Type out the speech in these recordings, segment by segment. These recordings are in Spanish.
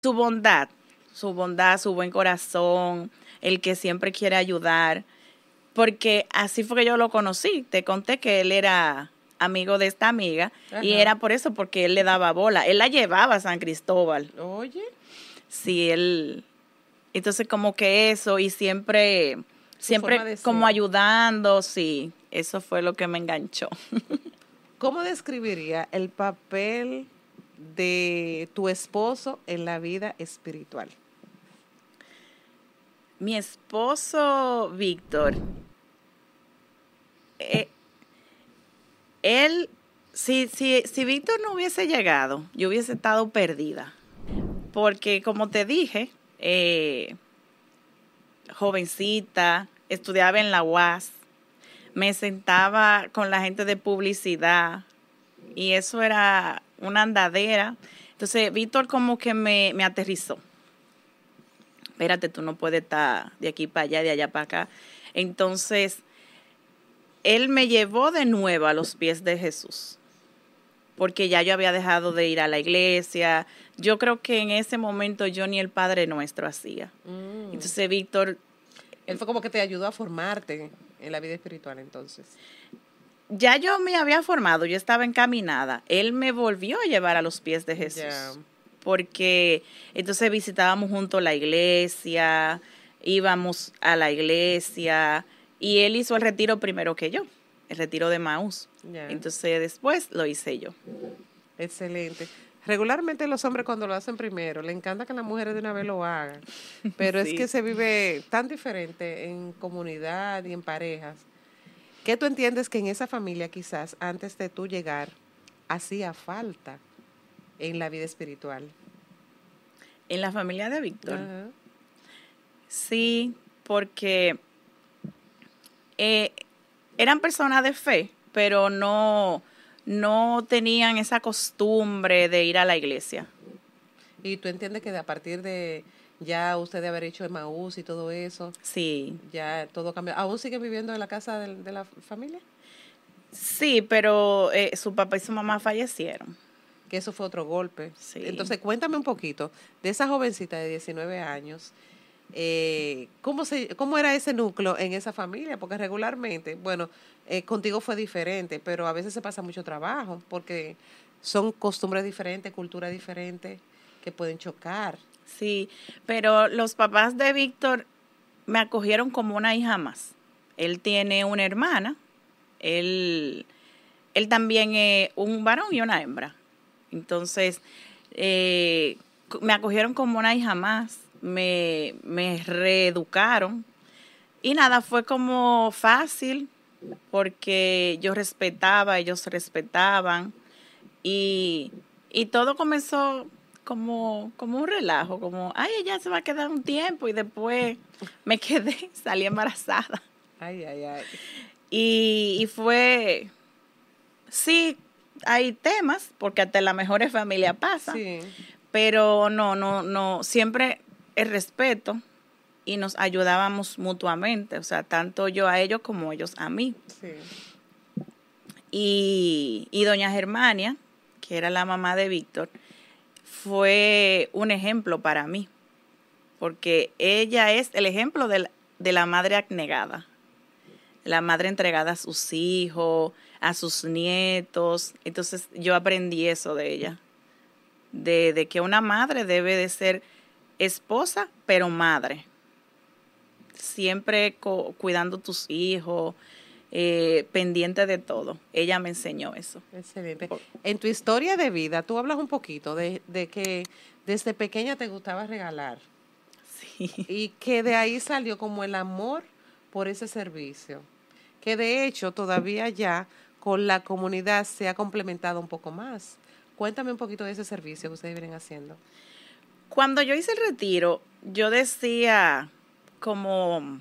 su bondad, su buen corazón, el que siempre quiere ayudar, porque así fue que yo lo conocí. Te conté que él era amigo de esta amiga y Ajá. era por eso, porque él le daba bola, él la llevaba a San Cristóbal. Oye, Sí, él, entonces como que eso y siempre, su forma siempre de como ser. ayudando, sí, eso fue lo que me enganchó. ¿Cómo describiría el papel de tu esposo en la vida espiritual? Mi esposo Víctor, eh, él, si Víctor no hubiese llegado, yo hubiese estado perdida. Porque como te dije, jovencita, estudiaba en la UAS, me sentaba con la gente de publicidad y eso era una andadera. Entonces Víctor como que me aterrizó. Espérate, tú no puedes estar de aquí para allá, de allá para acá. Entonces, él me llevó de nuevo a los pies de Jesús, porque ya yo había dejado de ir a la iglesia. Yo creo que en ese momento yo ni el Padre Nuestro hacía. Mm. Entonces, Víctor, Él fue como que te ayudó a formarte en la vida espiritual entonces. ya yo me había formado, yo estaba encaminada. Él me volvió a llevar a los pies de Ya. Jesús, porque entonces visitábamos juntos la iglesia, íbamos a la iglesia y él hizo el retiro primero que yo, el retiro de Maús. Ya. Entonces después lo hice yo. Excelente. Regularmente los hombres cuando lo hacen primero, le encanta que las mujeres de una vez lo hagan, pero es que Sí. se vive tan diferente en comunidad y en parejas. ¿Qué tú entiendes que en esa familia quizás antes de tú llegar hacía falta en la vida espiritual? En la familia de Víctor, Ajá. sí, porque eh, eran personas de fe, pero no tenían esa costumbre de ir a la iglesia. Y tú entiendes que a partir de ya usted de haber hecho Emaús y todo eso, Sí, ya todo cambió. ¿Aún sigue viviendo en la casa de la familia? sí, pero su papá y su mamá fallecieron. Que eso fue otro golpe. Sí. Entonces, cuéntame un poquito de esa jovencita de 19 años. ¿Cómo era ese núcleo en esa familia? Porque regularmente, bueno, contigo fue diferente, pero a veces se pasa mucho trabajo porque son costumbres diferentes, culturas diferentes que pueden chocar. Sí, pero los papás de Víctor me acogieron como una hija más. Él tiene una hermana, él, él también es un varón y una hembra. Entonces, me acogieron como una hija más, me reeducaron y nada, fue como fácil porque yo respetaba, ellos respetaban y todo comenzó como un relajo, como, ay, ella se va a quedar un tiempo y después me quedé, salí embarazada. Ay, ay, ay. Y fue, sí, hay temas, porque hasta en las mejores familias pasa, Sí, pero no, siempre el respeto y nos ayudábamos mutuamente, o sea, tanto yo a ellos como ellos a mí. sí. Y doña Germania, que era la mamá de Víctor, fue un ejemplo para mí, porque ella es el ejemplo de la madre abnegada, la madre entregada a sus hijos, a sus nietos. Entonces yo aprendí eso de ella, de que una madre debe de ser esposa, pero madre, siempre cuidando tus hijos, pendiente de todo. Ella me enseñó eso. Excelente. En tu historia de vida, tú hablas un poquito de que desde pequeña te gustaba regalar Sí. y que de ahí salió como el amor por ese servicio, que de hecho todavía ya con la comunidad se ha complementado un poco más. Cuéntame un poquito de ese servicio que ustedes vienen haciendo. Cuando yo hice el retiro, yo decía como,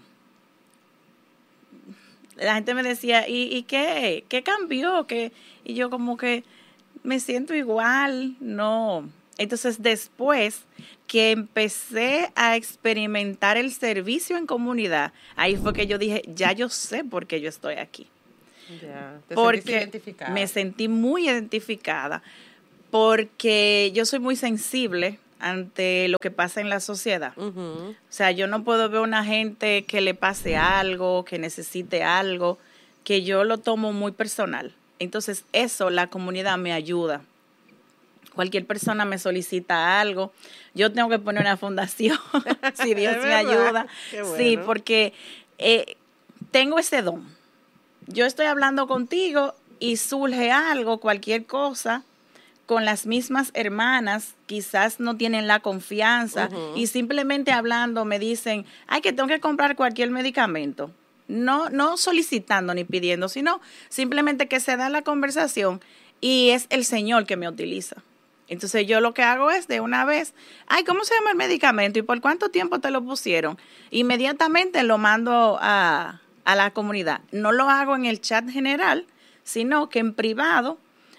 la gente me decía, ¿y qué? ¿Qué cambió? ¿Qué? Y yo como que me siento igual, no. Entonces después que empecé a experimentar el servicio en comunidad, ahí fue que yo dije, ya yo sé por qué yo estoy aquí. Ya, te sentiste Porque me identificada. sentí muy identificada, porque yo soy muy sensible ante lo que pasa en la sociedad. Ujú. O sea, yo no puedo ver una gente que le pase algo, que necesite algo, que yo lo tomo muy personal. Entonces, eso, la comunidad me ayuda. Cualquier persona me solicita algo, yo tengo que poner una fundación, si Dios Es me verdad. ayuda. Qué Sí, bueno. porque tengo ese don. Yo estoy hablando contigo y surge algo, cualquier cosa, con las mismas hermanas, quizás no tienen la confianza y Ujú. simplemente hablando me dicen, ay, que tengo que comprar cualquier medicamento. No solicitando ni pidiendo, sino simplemente que se da la conversación y es el Señor que me utiliza. Entonces yo lo que hago es de una vez, ay, ¿cómo se llama el medicamento y por cuánto tiempo te lo pusieron? Inmediatamente lo mando a la comunidad. No lo hago en el chat general, sino que en privado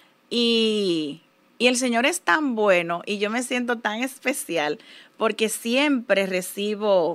y el Señor es tan bueno y yo me siento tan especial porque siempre recibo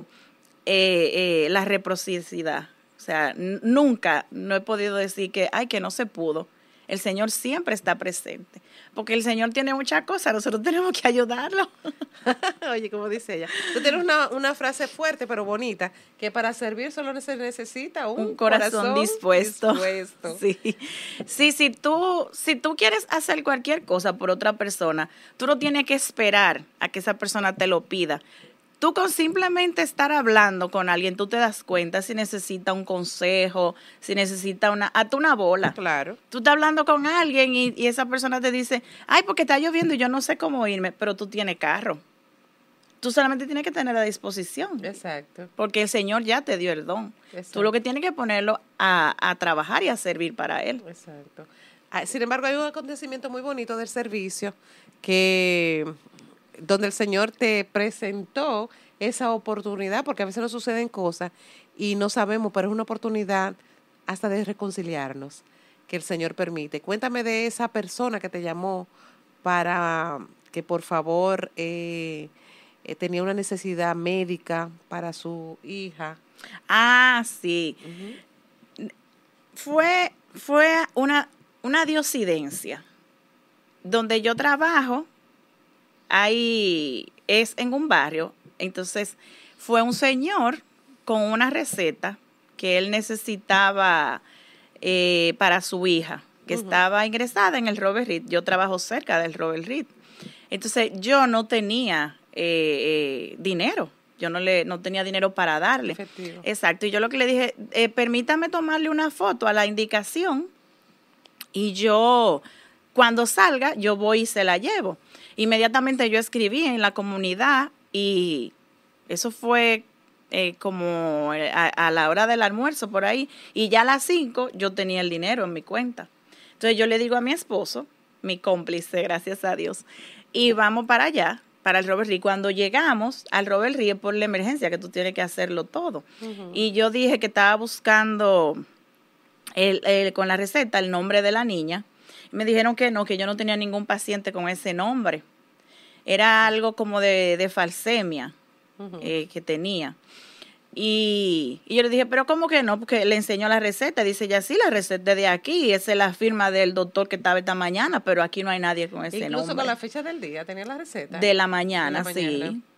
la reciprocidad. O sea, nunca no he podido decir que, ay, que no se pudo. El Señor siempre está presente, porque el Señor tiene muchas cosas, nosotros tenemos que ayudarlo. Oye, como dice ella. Tú tienes una frase fuerte pero bonita, que para servir solo se necesita Un un corazón corazón dispuesto. dispuesto. Sí. Sí, si tú quieres hacer cualquier cosa por otra persona, tú no tienes que esperar a que esa persona te lo pida. Tú con simplemente estar hablando con alguien, tú te das cuenta si necesita un consejo, si necesita hazte una bola. Claro, Tú estás hablando con alguien y esa persona te dice, ay, porque está lloviendo y yo no sé cómo irme, pero tú tienes carro. Tú solamente tienes que tener a disposición, exacto, porque el Señor ya te dio el don. Tú lo exacto, que tienes que ponerlo a trabajar y a servir para Él. exacto. Ah, sin embargo, hay un acontecimiento muy bonito del servicio que donde el Señor te presentó esa oportunidad, porque a veces nos suceden cosas y no sabemos, pero es una oportunidad hasta de reconciliarnos que el Señor permite. Cuéntame de esa persona que te llamó para que por favor tenía una necesidad médica para su hija. Ah, sí. Ujú, Fue una diosidencia. Donde yo trabajo, ahí es en un barrio. Entonces, fue un señor con una receta que él necesitaba para su hija, que ujú, estaba ingresada en el Robert Reed. Yo trabajo cerca del Robert Reed. Entonces, yo no tenía dinero. Yo no tenía dinero para darle. efectivo. Exacto. Y yo lo que le dije, permítame tomarle una foto a la indicación y yo, cuando salga, yo voy y se la llevo. Inmediatamente yo escribí en la comunidad y eso fue como a la hora del almuerzo por ahí. Y ya a las 5 yo tenía el dinero en mi cuenta. Entonces yo le digo a mi esposo, mi cómplice, gracias a Dios, y vamos para allá, para el Robert Reed. Cuando llegamos al Robert Reed es por la emergencia, que tú tienes que hacerlo todo. Ujú. Y yo dije que estaba buscando con la receta el nombre de la niña. Me dijeron que no, que yo no tenía ningún paciente con ese nombre. Era algo como de falsemia Ujú. que tenía. Y yo le dije, pero ¿cómo que no? Porque le enseñó la receta. Dice, ya sí, la receta es de aquí. Esa es la firma del doctor que estaba esta mañana, pero aquí no hay nadie con ese Incluso con la nombre. fecha del día, tenía la receta De la de la mañana, mañana. sí.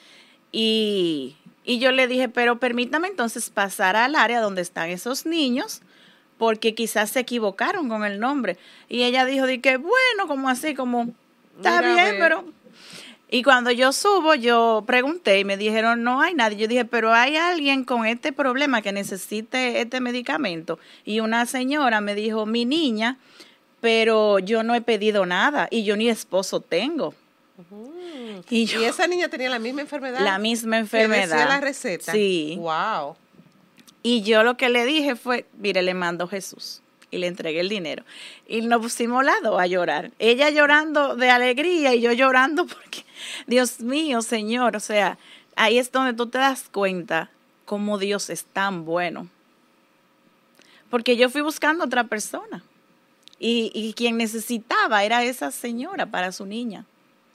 Y yo le dije, pero permítame entonces pasar al área donde están esos niños, porque quizás se equivocaron con el nombre. Y ella dijo, di que bueno, como así, como, está Mira, a bien, ver. pero... Y cuando yo subo, yo pregunté y me dijeron, no hay nadie. Yo dije, pero hay alguien con este problema que necesite este medicamento. Y una señora me dijo, mi niña, pero yo no he pedido nada y yo ni esposo tengo. Ujú. Y Y yo, esa niña tenía la misma enfermedad la misma que decía la enfermedad. receta. Sí. Wow. Y yo lo que le dije fue, mire, le mando Jesús. Y le entregué el dinero. Y nos pusimos las dos a llorar. Ella llorando de alegría y yo llorando porque, Dios mío, Señor, o sea, ahí es donde tú te das cuenta cómo Dios es tan bueno. Porque yo fui buscando a otra persona. Y quien necesitaba era esa señora para su niña.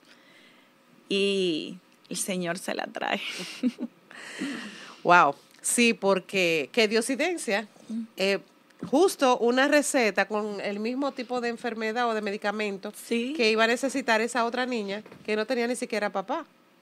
Y el Señor se la trae. Wow. Sí, porque qué diosidencia. justo una receta con el mismo tipo de enfermedad o de medicamento Sí. que iba a necesitar esa otra niña que no tenía ni siquiera papá.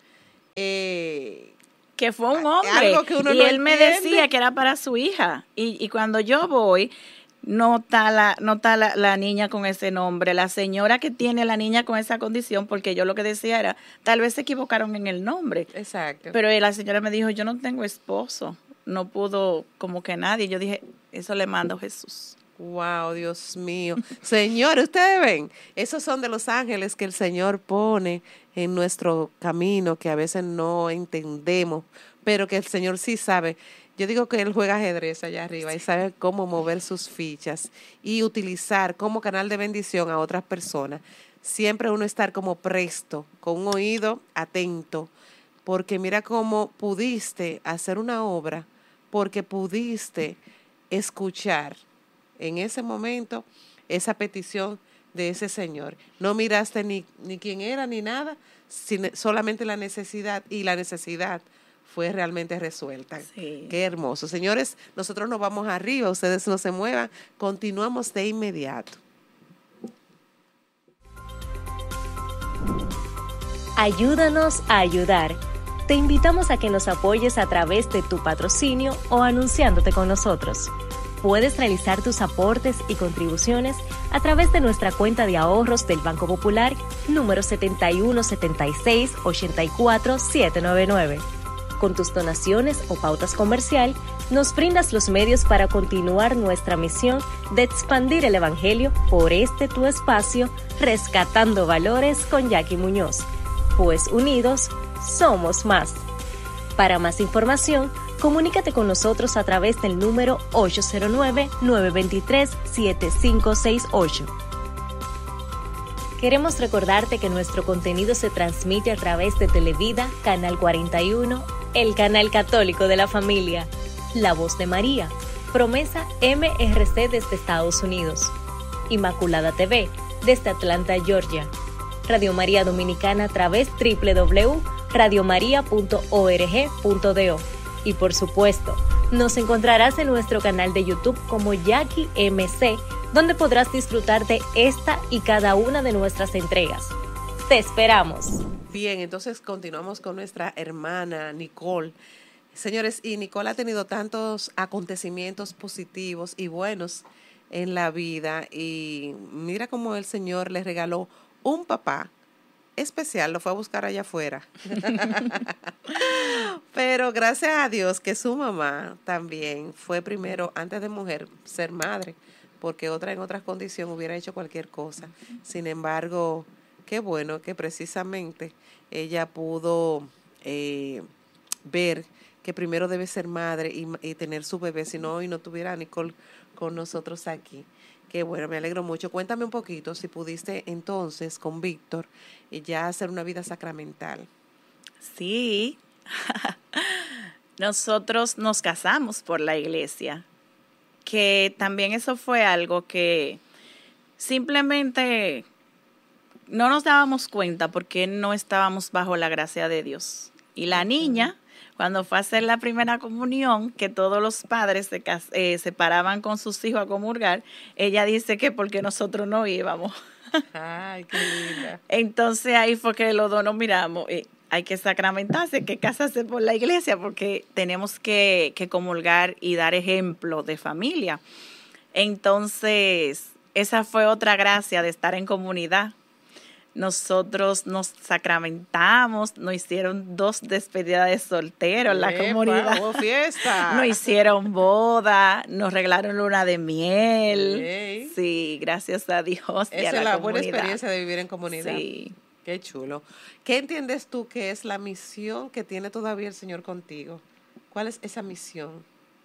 Que fue un hombre, Algo que uno y no él me entiende. decía que era para su hija, y cuando yo voy, no está la niña con ese nombre, la señora que tiene la niña con esa condición, porque yo lo que decía era, tal vez se equivocaron en el nombre, Exacto. pero la señora me dijo, yo no tengo esposo, no pudo como que nadie, yo dije, eso le mando Jesús. Wow, Dios mío. Señor, ustedes ven, esos son de los ángeles que el Señor pone en nuestro camino, que a veces no entendemos, pero que el Señor sí sabe. Yo digo que Él juega ajedrez allá arriba y sabe cómo mover sus fichas y utilizar como canal de bendición a otras personas. Siempre uno estar como presto, con un oído atento, porque mira cómo pudiste hacer una obra, porque pudiste escuchar en ese momento esa petición de ese señor. No miraste ni quién era ni nada, solamente la necesidad, y la necesidad fue realmente resuelta. Sí. Qué hermoso. Señores, nosotros nos vamos arriba, ustedes no se muevan, continuamos de inmediato. Ayúdanos a ayudar. Te invitamos a que nos apoyes a través de tu patrocinio o anunciándote con nosotros. Puedes realizar tus aportes y contribuciones a través de nuestra cuenta de ahorros del Banco Popular, número 7176-84799. Con tus donaciones o pautas comercial, nos brindas los medios para continuar nuestra misión de expandir el Evangelio por este tu espacio, Rescatando Valores con Jackie Muñoz. Pues unidos, somos más. Para más información, comunícate con nosotros a través del número 809-923-7568. Queremos recordarte que nuestro contenido se transmite a través de Televida, Canal 41, el canal católico de la familia, La Voz de María, Promesa MRC desde Estados Unidos, Inmaculada TV desde Atlanta, Georgia, Radio María Dominicana a través www.radiomaria.org.do. Y por supuesto, nos encontrarás en nuestro canal de YouTube como Jackie MC, donde podrás disfrutar de esta y cada una de nuestras entregas. ¡Te esperamos! Bien, entonces continuamos con nuestra hermana Nicole. Señores, y Nicole ha tenido tantos acontecimientos positivos y buenos en la vida, y mira cómo el Señor le regaló un papá especial, lo fue a buscar allá afuera. Pero gracias a Dios que su mamá también fue primero, antes de mujer, ser madre, porque otra en otras condiciones hubiera hecho cualquier cosa. Sin embargo, qué bueno que precisamente ella pudo ver que primero debe ser madre y tener su bebé, si no, hoy no tuviera a Nicole con nosotros aquí. Qué bueno, me alegro mucho. Cuéntame un poquito si pudiste entonces con Víctor ya hacer una vida sacramental. Sí, nosotros nos casamos por la iglesia, que también eso fue algo que simplemente no nos dábamos cuenta porque no estábamos bajo la gracia de Dios. Y la niña, cuando fue a hacer la primera comunión, que todos los padres se paraban con sus hijos a comulgar, ella dice que porque nosotros no íbamos. Ay, qué linda. Entonces ahí fue que los dos nos miramos. Hay que sacramentarse, hay que casarse por la iglesia porque tenemos que comulgar y dar ejemplo de familia. Entonces, esa fue otra gracia de estar en comunidad. Nosotros nos sacramentamos, nos hicieron 2 despedidas de soltero en la comunidad. ¡Hubo fiesta! Nos hicieron boda, nos regalaron luna de miel. Hey. Sí, gracias a Dios. Esa es la buena experiencia de vivir en comunidad. Sí. Qué chulo. ¿Qué entiendes tú que es la misión que tiene todavía el Señor contigo? ¿Cuál es esa misión?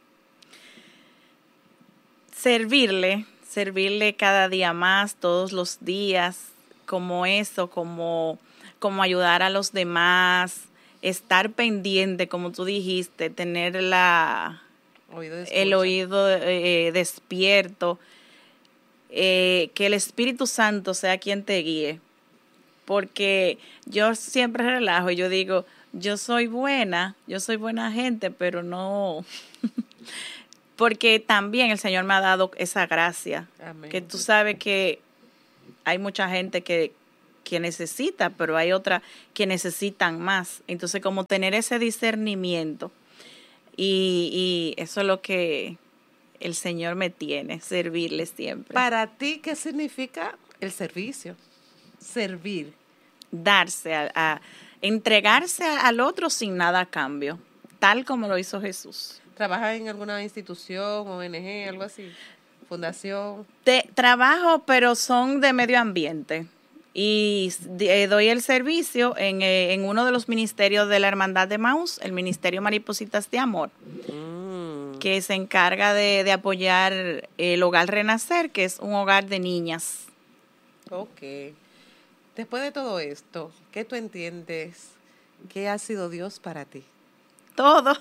Servirle cada día más, todos los días, como eso, como ayudar a los demás, estar pendiente, como tú dijiste, tener el oído despierto, que el Espíritu Santo sea quien te guíe. Porque yo siempre relajo y yo digo, yo soy buena gente, pero no, porque también el Señor me ha dado esa gracia, Amén. que tú sabes que hay mucha gente que necesita, pero hay otras que necesitan más. Entonces, como tener ese discernimiento, y eso es lo que el Señor me tiene, servirle siempre. Para ti, ¿qué significa el servicio? Servir. Darse, a entregarse al otro sin nada a cambio, tal como lo hizo Jesús. ¿Trabajas en alguna institución, ONG, algo así? ¿Fundación? Trabajo, pero son de medio ambiente. Y doy el servicio en uno de los ministerios de la Hermandad de Maús, el Ministerio Maripositas de Amor, que se encarga de apoyar el Hogar Renacer, que es un hogar de niñas. Ok. Después de todo esto, ¿qué tú entiendes que ha sido Dios para ti? Todo.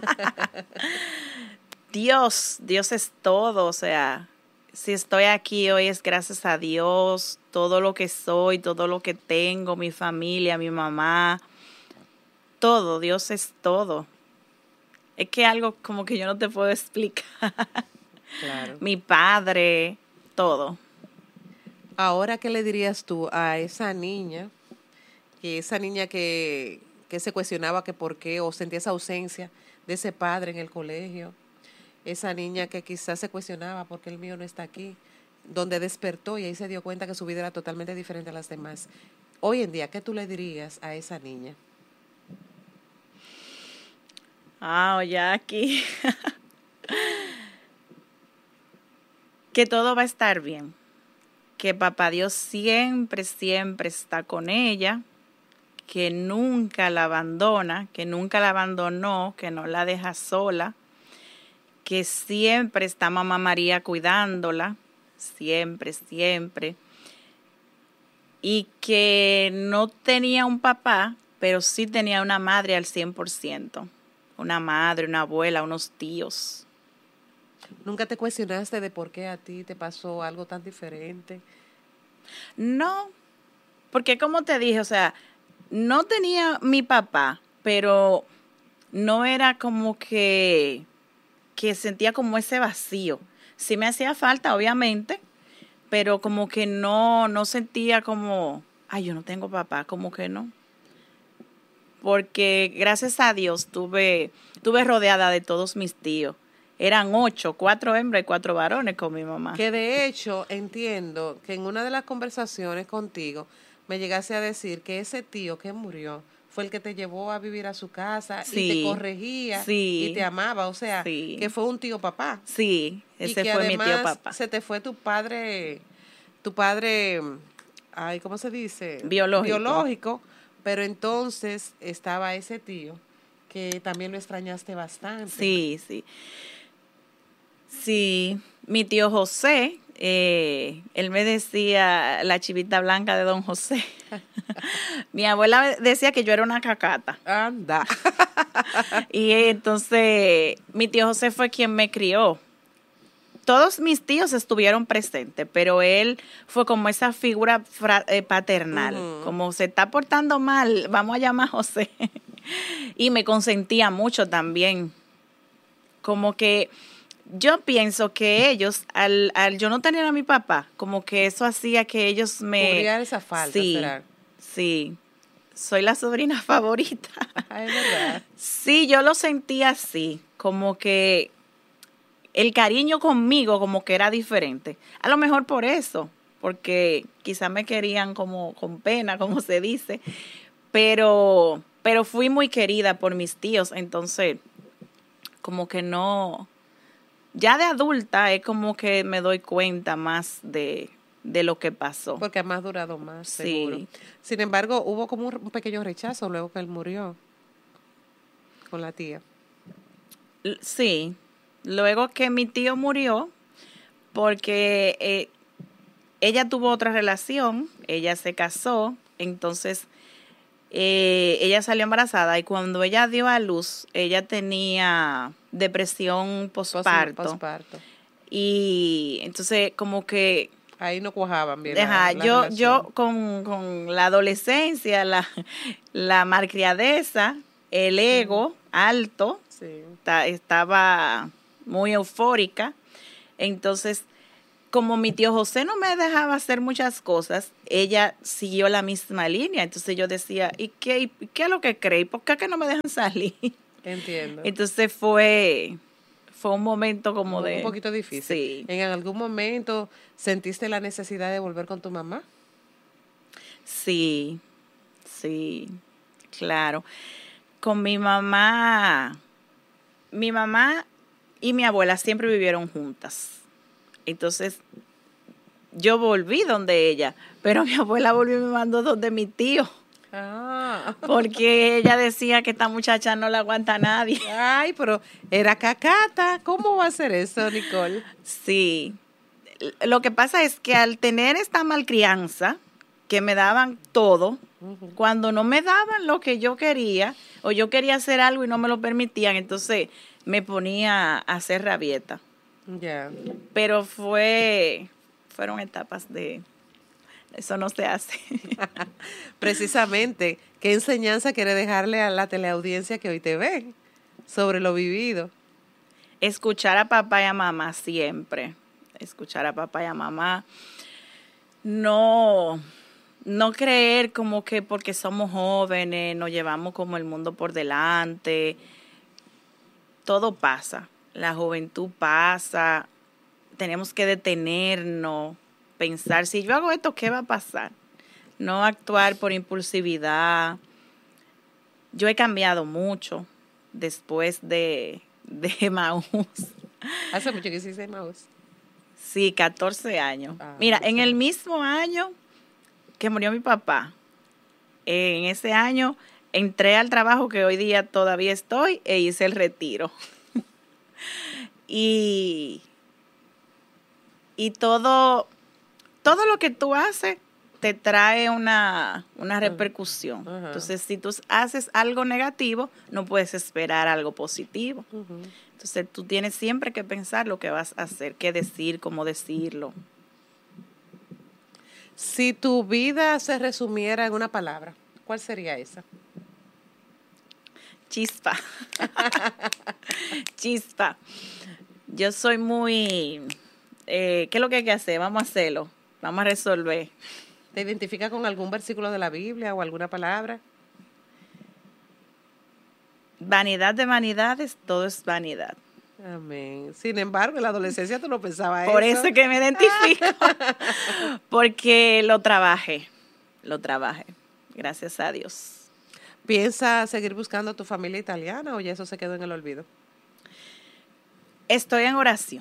Dios es todo, o sea, si estoy aquí hoy es gracias a Dios, todo lo que soy, todo lo que tengo, mi familia, mi mamá, todo, Dios es todo. Es que algo como que yo no te puedo explicar. Claro. Mi padre, todo. Ahora, ¿qué le dirías tú a esa niña que se cuestionaba que por qué o sentía esa ausencia de ese padre en el colegio? Esa niña que quizás se cuestionaba por qué el mío no está aquí, donde despertó y ahí se dio cuenta que su vida era totalmente diferente a las demás. Hoy en día, ¿qué tú le dirías a esa niña? Ya aquí. Que todo va a estar bien. Que papá Dios siempre, siempre está con ella. Que nunca la abandona, que nunca la abandonó, que no la deja sola. Que siempre está Mamá María cuidándola. Siempre, siempre. Y que no tenía un papá, pero sí tenía una madre al 100%. Una madre, una abuela, unos tíos. ¿Nunca te cuestionaste de por qué a ti te pasó algo tan diferente? No, porque como te dije, o sea, no tenía mi papá, pero no era como que sentía como ese vacío. Sí me hacía falta, obviamente, pero como que no sentía como, ay, yo no tengo papá, como que no. Porque gracias a Dios tuve rodeada de todos mis tíos. Eran 8, 4 hembras y 4 varones con mi mamá. Que de hecho entiendo que en una de las conversaciones contigo me llegase a decir que ese tío que murió fue el que te llevó a vivir a su casa y te corregía y te amaba. O sea, que fue un tío papá. Sí, ese fue además, mi tío papá. Se te fue tu padre, ay, ¿cómo se dice? Biológico. Pero entonces estaba ese tío que también lo extrañaste bastante. Sí, sí. Sí, mi tío José, él me decía la chivita blanca de don José. Mi abuela decía que yo era una cacata. Anda. Y entonces mi tío José fue quien me crió. Todos mis tíos estuvieron presentes, pero él fue como esa figura paternal. Como se está portando mal, vamos a llamar a José. Y me consentía mucho también. Como que yo pienso que ellos, al yo no tener a mi papá, como que eso hacía que ellos me... Cubrir esa falta, sí, ¿será? Sí, soy la sobrina favorita. Es verdad. Sí, yo lo sentía así, como que el cariño conmigo como que era diferente. A lo mejor por eso, porque quizás me querían como con pena, como se dice, pero fui muy querida por mis tíos, entonces como que no, ya de adulta es como que me doy cuenta más de lo que pasó. Porque ha más durado más, Sí. seguro. Sin embargo, hubo como un pequeño rechazo luego que él murió con la tía. Sí, luego que mi tío murió, porque ella tuvo otra relación, ella se casó, entonces ella salió embarazada y cuando ella dio a luz, ella tenía depresión postparto. Y entonces como que... Ahí no cuajaban bien. Yo con la adolescencia, la malcriadeza, el ego alto, sí. estaba muy eufórica. Entonces, como mi tío José no me dejaba hacer muchas cosas, ella siguió la misma línea. Entonces yo decía, ¿y qué es lo que cree? ¿Por qué es que no me dejan salir? Entiendo. Entonces fue un momento como Un poquito difícil. Sí. ¿En algún momento sentiste la necesidad de volver con tu mamá? Sí, claro. Con mi mamá y mi abuela siempre vivieron juntas. Entonces, yo volví donde ella, pero mi abuela volvió y me mandó donde mi tío. Ah. Porque ella decía que esta muchacha no la aguanta a nadie. Ay, pero era cacata. ¿Cómo va a ser eso, Nicole? Sí. Lo que pasa es que al tener esta malcrianza, que me daban todo, cuando no me daban lo que yo quería, o yo quería hacer algo y no me lo permitían, entonces me ponía a hacer rabieta. Ya. Pero fueron etapas de... Eso no se hace. Precisamente, ¿qué enseñanza quiere dejarle a la teleaudiencia que hoy te ve sobre lo vivido? Escuchar a papá y a mamá siempre. Escuchar a papá y a mamá. No creer como que porque somos jóvenes nos llevamos como el mundo por delante. Todo pasa. La juventud pasa. Tenemos que detenernos, pensar, si yo hago esto, ¿qué va a pasar? No actuar por impulsividad. Yo he cambiado mucho después de Emaús. ¿Hace mucho que hiciste Emaús? Sí, 14 años. Mira, en el mismo año que murió mi papá, en ese año entré al trabajo que hoy día todavía estoy e hice el retiro. Y todo lo que tú haces te trae una repercusión. Ajá. Entonces, si tú haces algo negativo, no puedes esperar algo positivo. Uh-huh. Entonces, tú tienes siempre que pensar lo que vas a hacer, qué decir, cómo decirlo. Si tu vida se resumiera en una palabra, ¿cuál sería esa? Chispa. Chispa. Yo soy muy... ¿qué es lo que hay que hacer? Vamos a hacerlo. Vamos a resolver. ¿Te identificas con algún versículo de la Biblia o alguna palabra? Vanidad de vanidades, todo es vanidad. Amén. Sin embargo, en la adolescencia tú no pensabas Por eso. eso que me identifico. Porque lo trabajé. Gracias a Dios. ¿Piensas seguir buscando a tu familia italiana o ya eso se quedó en el olvido? Estoy en oración.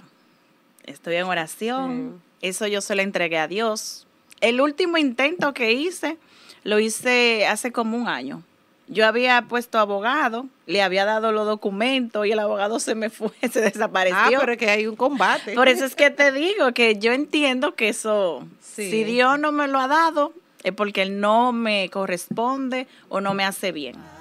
Eso yo se lo entregué a Dios. El último intento que hice, lo hice hace como un año. Yo había puesto abogado, le había dado los documentos y el abogado se me fue, se desapareció. Pero es que hay un combate. Por eso es que te digo que yo entiendo que eso, Sí. si Dios no me lo ha dado, es porque Él no me corresponde o no me hace bien.